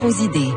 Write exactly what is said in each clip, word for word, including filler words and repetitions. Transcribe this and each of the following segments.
aux idées.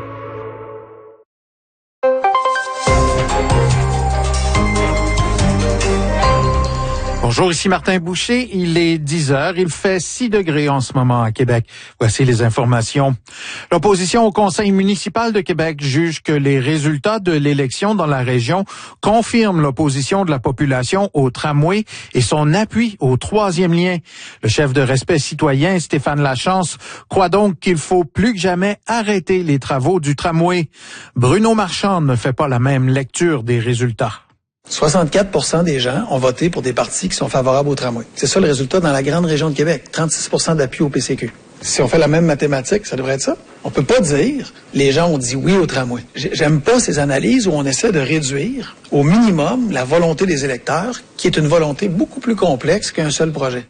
Bonjour, ici Martin Boucher. Il est dix heures. Il fait six degrés en ce moment à Québec. Voici les informations. L'opposition au Conseil municipal de Québec juge que les résultats de l'élection dans la région confirment l'opposition de la population au tramway et son appui au troisième lien. Le chef de Respect citoyen, Stéphane Lachance, croit donc qu'il faut plus que jamais arrêter les travaux du tramway. Bruno Marchand ne fait pas la même lecture des résultats. soixante-quatre pour cent des gens ont voté pour des partis qui sont favorables au tramway. C'est ça le résultat dans la grande région de Québec. trente-six pour cent d'appui au P C Q. Si on fait la même mathématique, ça devrait être ça. On peut pas dire les gens ont dit oui au tramway. J'aime pas ces analyses où on essaie de réduire au minimum la volonté des électeurs, qui est une volonté beaucoup plus complexe qu'un seul projet.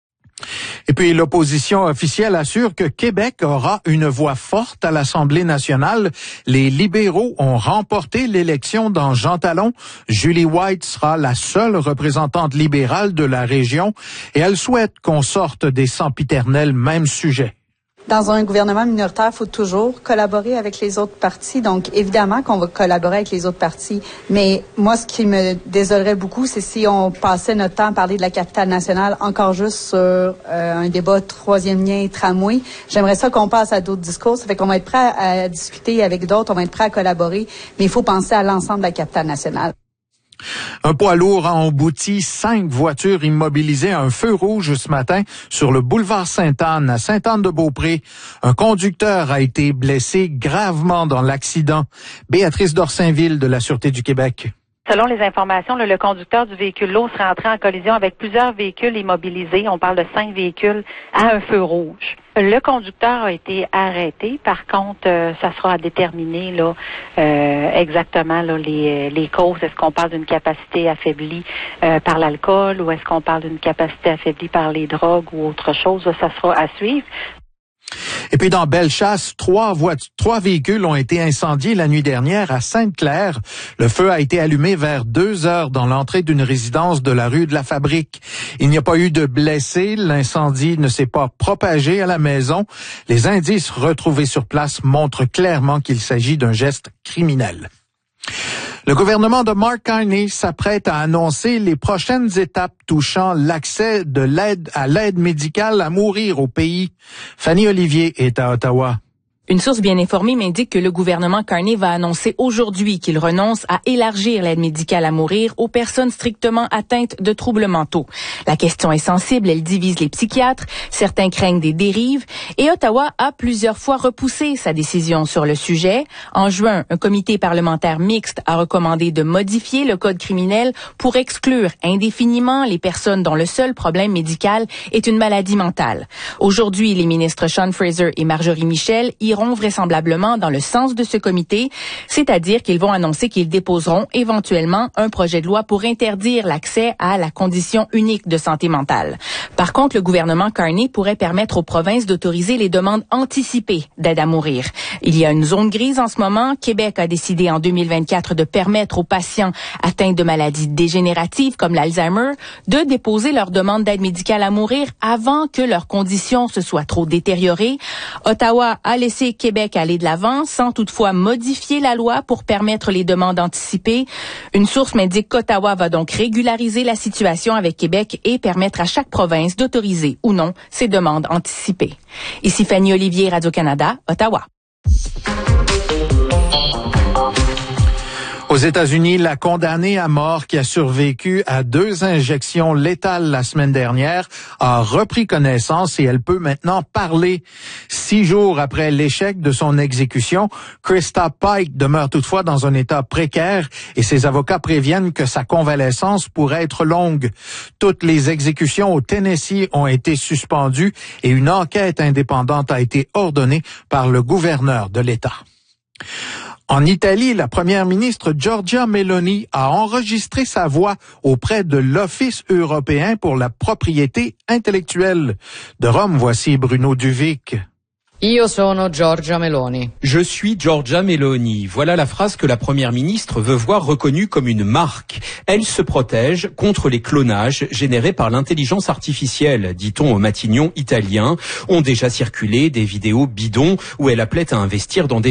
Et puis, l'opposition officielle assure que Québec aura une voix forte à l'Assemblée nationale. Les libéraux ont remporté l'élection dans Jean Talon. Julie White sera la seule représentante libérale de la région et elle souhaite qu'on sorte des sempiternels mêmes sujets. Dans un gouvernement minoritaire, il faut toujours collaborer avec les autres partis. Donc, évidemment qu'on va collaborer avec les autres partis. Mais moi, ce qui me désolerait beaucoup, c'est si on passait notre temps à parler de la capitale nationale encore juste sur euh, un débat troisième lien tramway. J'aimerais ça qu'on passe à d'autres discours. Ça fait qu'on va être prêt à, à discuter avec d'autres, on va être prêt à collaborer. Mais il faut penser à l'ensemble de la capitale nationale. Un poids lourd a embouti cinq voitures immobilisées à un feu rouge ce matin sur le boulevard Sainte-Anne à Sainte-Anne-de-Beaupré. Un conducteur a été blessé gravement dans l'accident. Béatrice Dorsainville de la Sûreté du Québec. Selon les informations, le, le conducteur du véhicule lourd serait entré en collision avec plusieurs véhicules immobilisés. On parle de cinq véhicules à un feu rouge. Le conducteur a été arrêté. Par contre, euh, ça sera à déterminer là euh, exactement là, les, les causes. Est-ce qu'on parle d'une capacité affaiblie euh, par l'alcool ou est-ce qu'on parle d'une capacité affaiblie par les drogues ou autre chose? Là, ça sera à suivre. Et puis dans Bellechasse, trois voitures, trois véhicules ont été incendiés la nuit dernière à Sainte-Claire. Le feu a été allumé vers deux heures dans l'entrée d'une résidence de la rue de la Fabrique. Il n'y a pas eu de blessés. L'incendie ne s'est pas propagé à la maison. Les indices retrouvés sur place montrent clairement qu'il s'agit d'un geste criminel. Le gouvernement de Mark Carney s'apprête à annoncer les prochaines étapes touchant l'accès de l'aide à l'aide médicale à mourir au pays. Fanny Olivier est à Ottawa. Une source bien informée m'indique que le gouvernement Carney va annoncer aujourd'hui qu'il renonce à élargir l'aide médicale à mourir aux personnes strictement atteintes de troubles mentaux. La question est sensible, elle divise les psychiatres, certains craignent des dérives, et Ottawa a plusieurs fois repoussé sa décision sur le sujet. En juin, un comité parlementaire mixte a recommandé de modifier le code criminel pour exclure indéfiniment les personnes dont le seul problème médical est une maladie mentale. Aujourd'hui, les ministres Sean Fraser et Marjorie Michel iront vraisemblablement dans le sens de ce comité, c'est-à-dire qu'ils vont annoncer qu'ils déposeront éventuellement un projet de loi pour interdire l'accès à la condition unique de santé mentale. Par contre, le gouvernement Carney pourrait permettre aux provinces d'autoriser les demandes anticipées d'aide à mourir. Il y a une zone grise en ce moment. Québec a décidé en deux mille vingt-quatre de permettre aux patients atteints de maladies dégénératives comme l'Alzheimer de déposer leur demande d'aide médicale à mourir avant que leur condition se soit trop détériorée. Ottawa a laissé Québec aller de l'avant sans toutefois modifier la loi pour permettre les demandes anticipées. Une source m'indique qu'Ottawa va donc régulariser la situation avec Québec et permettre à chaque province d'autoriser ou non ces demandes anticipées. Ici Fanny Olivier, Radio-Canada, Ottawa. Aux États-Unis, la condamnée à mort qui a survécu à deux injections létales la semaine dernière a repris connaissance et elle peut maintenant parler. Six jours après l'échec de son exécution, Krista Pike demeure toutefois dans un état précaire et ses avocats préviennent que sa convalescence pourrait être longue. Toutes les exécutions au Tennessee ont été suspendues et une enquête indépendante a été ordonnée par le gouverneur de l'État. En Italie, la première ministre Giorgia Meloni a enregistré sa voix auprès de l'Office européen pour la propriété intellectuelle. De Rome, voici Bruno Duvic. Io sono Giorgia Meloni. Je suis Giorgia Meloni. Voilà la phrase que la première ministre veut voir reconnue comme une marque. Elle se protège contre les clonages générés par l'intelligence artificielle, dit-on au Matignon italien. Ont déjà circulé des vidéos bidons où elle appelait à investir dans des